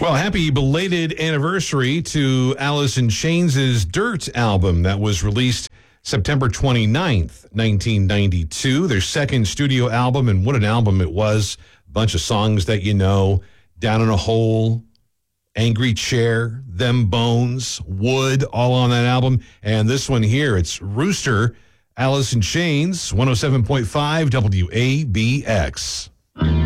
Well, happy belated anniversary to Alice in Chains' Dirt album that was released September 29th, 1992. Their second studio album, and what an album it was. A bunch of songs that you know, Down in a Hole, Angry Chair, Them Bones, Wood, all on that album. And this one here, it's Rooster, Alice in Chains, 107.5 WABX.